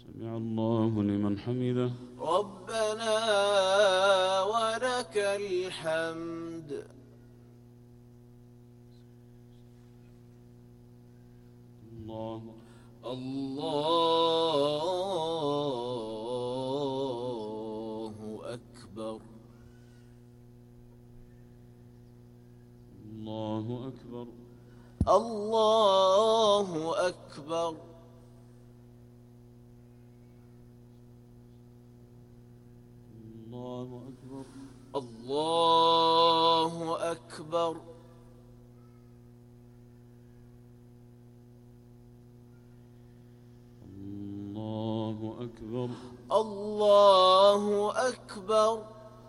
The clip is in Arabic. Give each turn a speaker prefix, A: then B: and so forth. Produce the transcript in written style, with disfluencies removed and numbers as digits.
A: سمع الله لمن حمده.
B: ربنا ولك الحمد.
A: الله
B: أكبر.
A: الله أكبر.
B: الله أكبر.
A: الله أكبر.
B: الله أكبر.
A: الله أكبر.
B: الله أكبر.